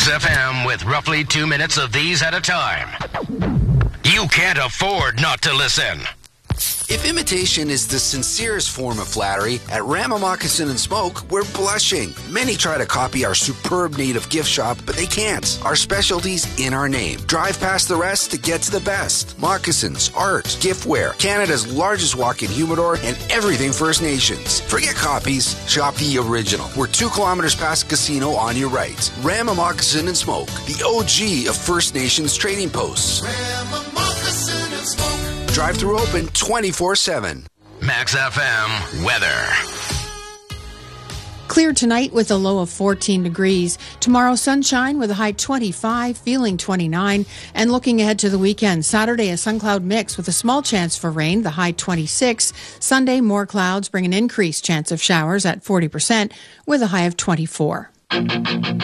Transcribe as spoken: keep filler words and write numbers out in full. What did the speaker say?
Max F M with roughly two minutes of these at a time. You can't afford not to listen. If imitation is the sincerest form of flattery, at Rama Moccasin and Smoke, we're blushing. Many try to copy our superb native gift shop, but they can't. Our specialty's in our name. Drive past the rest to get to the best. Moccasins, art, giftware, Canada's largest walk-in humidor, and everything First Nations. Forget copies, shop the original. We're two kilometers past the casino on your right. Rama Moccasin and Smoke, the O G of First Nations trading posts. Rama Moccasin and Smoke. Drive-thru open twenty-four seven. Max F M weather. Clear tonight with a low of fourteen degrees. Tomorrow, sunshine with a high twenty-five, feeling twenty-nine. And looking ahead to the weekend, Saturday, a sun cloud mix with a small chance for rain, the high twenty-six. Sunday, more clouds bring an increased chance of showers at forty percent with a high of twenty-four.